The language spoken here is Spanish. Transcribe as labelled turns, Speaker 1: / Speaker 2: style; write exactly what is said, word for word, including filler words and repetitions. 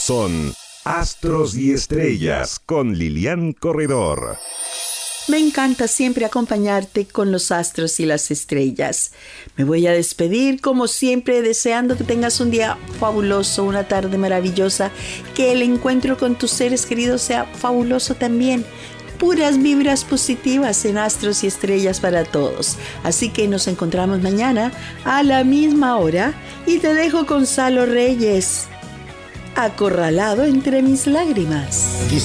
Speaker 1: son Astros y Estrellas con Lilian Corredor.
Speaker 2: Me encanta siempre acompañarte con los astros y las estrellas. Me voy a despedir como siempre deseando que tengas un día fabuloso, una tarde maravillosa, que el encuentro con tus seres queridos sea fabuloso también. Puras vibras positivas en Astros y Estrellas para todos. Así que nos encontramos mañana a la misma hora y te dejo con Salo Reyes, Acorralado entre mis lágrimas.